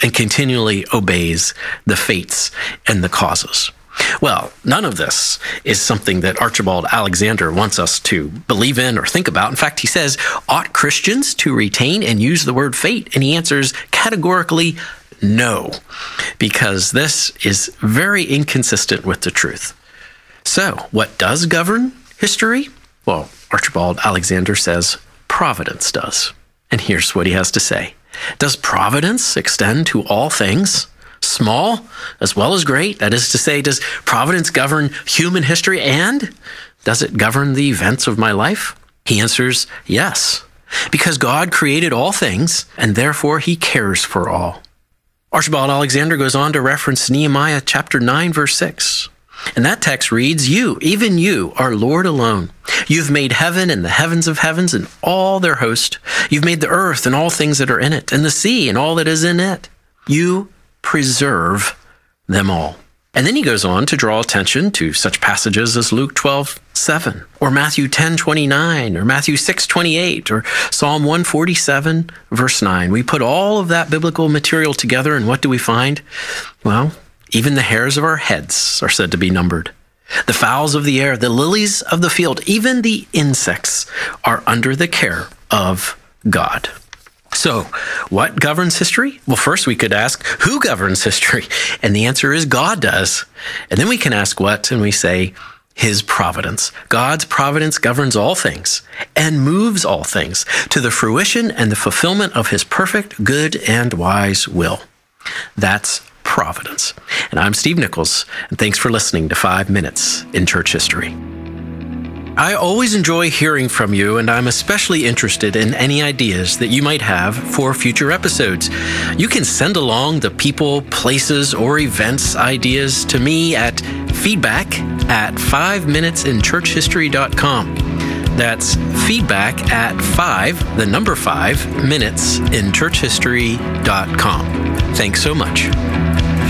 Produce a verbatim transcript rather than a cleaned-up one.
and continually obeys the fates and the causes. Well, none of this is something that Archibald Alexander wants us to believe in or think about. In fact, he says, ought Christians to retain and use the word fate? And he answers categorically no, because this is very inconsistent with the truth. So, what does govern history? Well, Archibald Alexander says providence does. And here's what he has to say. Does providence extend to all things, small as well as great? That is to say, does providence govern human history, and does it govern the events of my life? He answers yes, because God created all things, and therefore he cares for all. Archibald Alexander goes on to reference Nehemiah chapter nine, verse six. And that text reads, you, even you, are Lord alone. You've made heaven and the heavens of heavens and all their host. You've made the earth and all things that are in it, and the sea and all that is in it. You preserve them all. And then he goes on to draw attention to such passages as Luke twelve seven, or Matthew ten twenty-nine, or Matthew six twenty-eight, or Psalm one forty-seven, verse nine. We put all of that biblical material together, and what do we find? Well, even the hairs of our heads are said to be numbered. The fowls of the air, the lilies of the field, even the insects are under the care of God. So, what governs history? Well, first we could ask, who governs history? And the answer is God does. And then we can ask what? And we say, his providence. God's providence governs all things and moves all things to the fruition and the fulfillment of his perfect, good, and wise will. That's providence. And I'm Steve Nichols, and thanks for listening to Five Minutes in Church History. I always enjoy hearing from you, and I'm especially interested in any ideas that you might have for future episodes. You can send along the people, places, or events ideas to me at feedback at five minutes in church history dot com. That's feedback at five, the number five, minutes in church history dot com. Thanks so much.